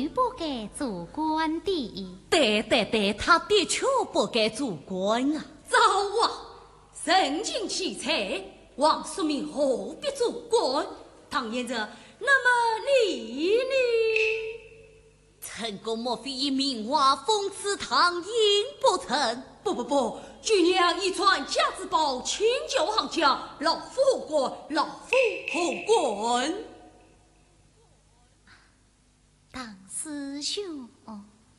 就不该做官的。 对，他的确不该做官啊！ 糟啊！人尽其才，王叔明何必做官？唐言着，那么你呢？ 陈公莫非以名话讽刺唐英不成？ 不，军娘一传家之宝，请教行家，老夫何官？老夫何官？ 唐师兄。